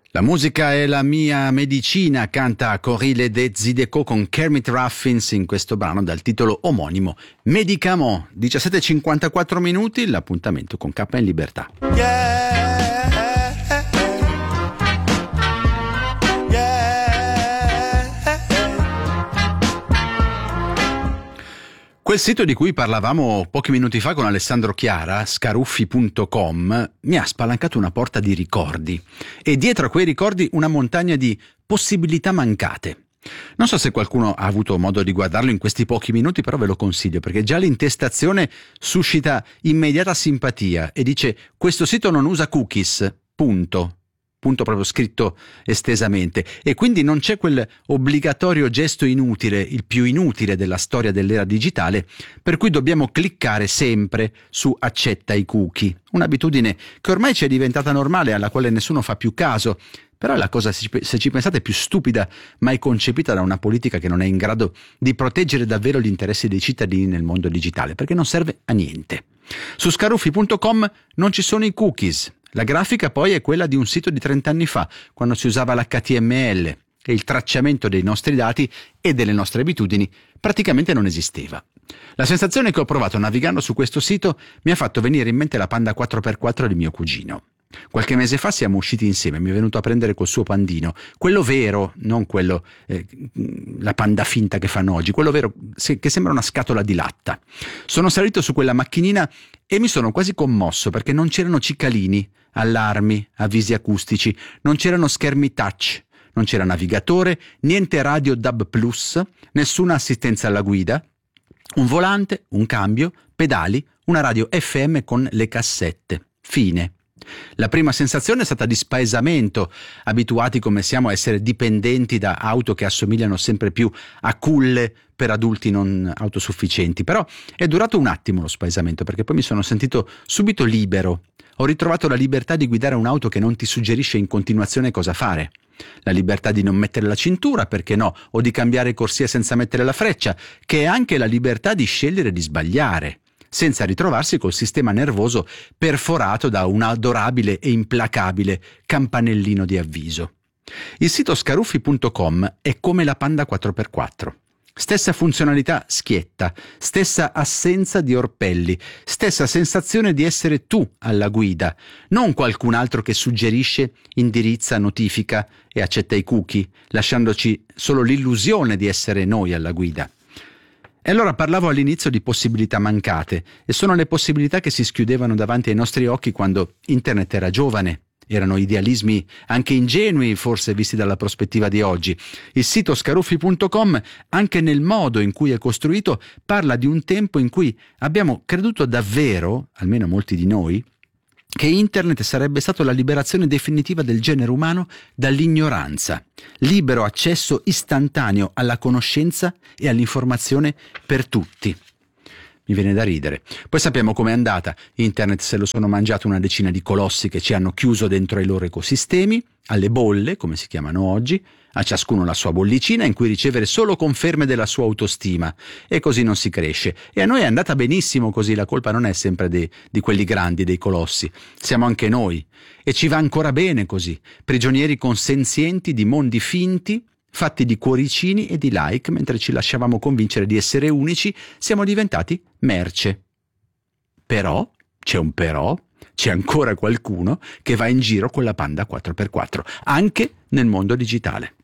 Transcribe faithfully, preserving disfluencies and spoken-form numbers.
La musica è la mia medicina, canta Corile de Zideco con Kermit Ruffins in questo brano dal titolo omonimo Medicament. diciassette e cinquantaquattro minuti, l'appuntamento con K in Libertà. Yeah. Quel sito di cui parlavamo pochi minuti fa con Alessandro Chiara, scaruffi punto com, mi ha spalancato una porta di ricordi e dietro a quei ricordi una montagna di possibilità mancate. Non so se qualcuno ha avuto modo di guardarlo in questi pochi minuti, però ve lo consiglio perché già l'intestazione suscita immediata simpatia e dice: questo sito non usa cookies, punto. Punto proprio scritto estesamente, e quindi non c'è quel obbligatorio gesto inutile, il più inutile della storia dell'era digitale, per cui dobbiamo cliccare sempre su accetta i cookie, un'abitudine che ormai ci è diventata normale, alla quale nessuno fa più caso. Però è la cosa, se ci pensate, più stupida mai concepita da una politica che non è in grado di proteggere davvero gli interessi dei cittadini nel mondo digitale, perché non serve a niente. Su scaruffi punto com non ci sono i cookies. La grafica poi è quella di un sito di trenta anni fa, quando si usava l'H T M L e il tracciamento dei nostri dati e delle nostre abitudini praticamente non esisteva. La sensazione che ho provato navigando su questo sito mi ha fatto venire in mente la Panda quattro per quattro di mio cugino. Qualche mese fa siamo usciti insieme, mi è venuto a prendere col suo pandino, quello vero, non quello, eh, la panda finta che fanno oggi, quello vero se, che sembra una scatola di latta. Sono salito su quella macchinina e mi sono quasi commosso perché non c'erano cicalini, allarmi, avvisi acustici, non c'erano schermi touch, non c'era navigatore, niente radio D A B plus, nessuna assistenza alla guida, un volante, un cambio, pedali, una radio F M con le cassette. Fine. La prima sensazione è stata di spaesamento, abituati come siamo a essere dipendenti da auto che assomigliano sempre più a culle per adulti non autosufficienti. Però è durato un attimo lo spaesamento, perché poi mi sono sentito subito libero. Ho ritrovato la libertà di guidare un'auto che non ti suggerisce in continuazione cosa fare. La libertà di non mettere la cintura, perché no, o di cambiare corsia senza mettere la freccia, che è anche la libertà di scegliere di sbagliare, senza ritrovarsi col sistema nervoso perforato da un adorabile e implacabile campanellino di avviso. Il sito scaruffi punto com è come la Panda quattro per quattro. Stessa funzionalità schietta, stessa assenza di orpelli, stessa sensazione di essere tu alla guida, non qualcun altro che suggerisce, indirizza, notifica e accetta i cookie, lasciandoci solo l'illusione di essere noi alla guida. E allora parlavo all'inizio di possibilità mancate, e sono le possibilità che si schiudevano davanti ai nostri occhi quando internet era giovane. Erano idealismi anche ingenui, forse visti dalla prospettiva di oggi. Il sito scaruffi punto com, anche nel modo in cui è costruito, parla di un tempo in cui abbiamo creduto davvero, almeno molti di noi, che internet sarebbe stato la liberazione definitiva del genere umano dall'ignoranza, libero accesso istantaneo alla conoscenza e all'informazione per tutti. Mi viene da ridere. Poi sappiamo com'è andata. Internet se lo sono mangiato una decina di colossi che ci hanno chiuso dentro ai loro ecosistemi, alle bolle, come si chiamano oggi, a ciascuno la sua bollicina in cui ricevere solo conferme della sua autostima, e così non si cresce. E a noi è andata benissimo così, la colpa non è sempre di, di quelli grandi, dei colossi, siamo anche noi, e ci va ancora bene così, prigionieri consenzienti di mondi finti, fatti di cuoricini e di like, mentre ci lasciavamo convincere di essere unici, siamo diventati merce. Però, c'è un però, c'è ancora qualcuno che va in giro con la Panda quattro per quattro, anche nel mondo digitale.